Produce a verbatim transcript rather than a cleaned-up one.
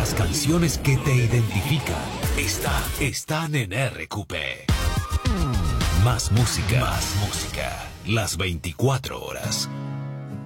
Las canciones que te identifican están, están en R Q P. Más música, más música. Las veinticuatro horas.